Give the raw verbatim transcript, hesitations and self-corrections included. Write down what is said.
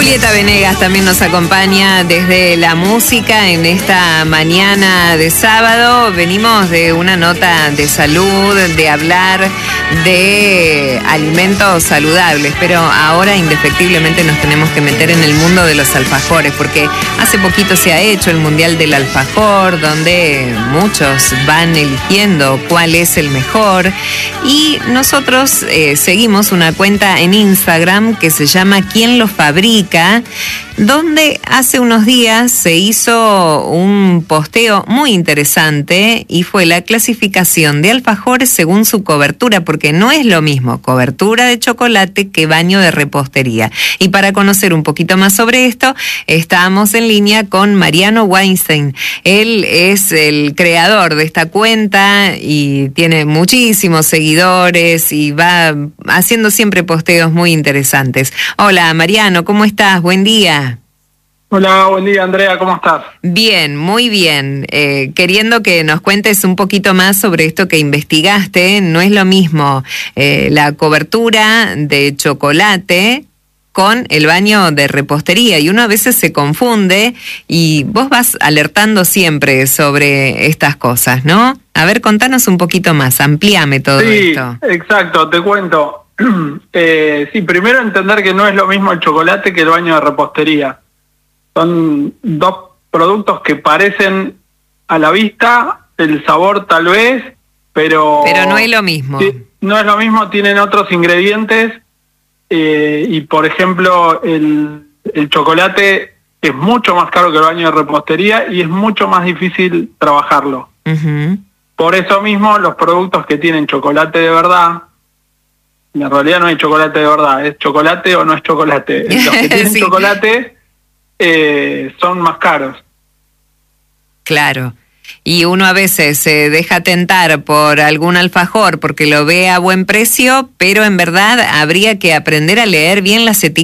Julieta Venegas también nos acompaña desde la música en esta mañana de sábado. Venimos de una nota de salud, de hablar de alimentos saludables, pero ahora indefectiblemente nos tenemos que meter en el mundo de los alfajores, porque hace poquito se ha hecho el Mundial del Alfajor, donde muchos van eligiendo cuál es el mejor, y nosotros eh, seguimos una cuenta en Instagram que se llama ¿Quién lo fabrica?, donde hace unos días se hizo un posteo muy interesante y fue la clasificación de alfajores según su cobertura, porque no es lo mismo cobertura de chocolate que baño de repostería. Y para conocer un poquito más sobre esto, estamos en línea con Mariano Weinstein. Él es el creador de esta cuenta y tiene muchísimos seguidores y va haciendo siempre posteos muy interesantes. Hola Mariano, ¿cómo estás? Buen día. Hola, buen día Andrea, ¿cómo estás? Bien, muy bien. Eh, queriendo que nos cuentes un poquito más sobre esto que investigaste. No es lo mismo eh, la cobertura de chocolate con el baño de repostería, y uno a veces se confunde y vos vas alertando siempre sobre estas cosas, ¿no? A ver, contanos un poquito más, amplíame todo sí, esto. Sí, exacto, te cuento. eh, sí, primero entender que no es lo mismo el chocolate que el baño de repostería. Son dos productos que parecen a la vista, el sabor tal vez, pero... Pero no es lo mismo. No es lo mismo, tienen otros ingredientes, eh, y por ejemplo, el, el chocolate es mucho más caro que el baño de repostería y es mucho más difícil trabajarlo. Uh-huh. Por eso mismo, los productos que tienen chocolate de verdad, en realidad no hay chocolate de verdad, es chocolate o no es chocolate. Los que tienen sí. chocolate... Eh, son más caros. Claro. Y uno a veces se deja tentar por algún alfajor porque lo ve a buen precio, pero en verdad habría que aprender a leer bien las etiquetas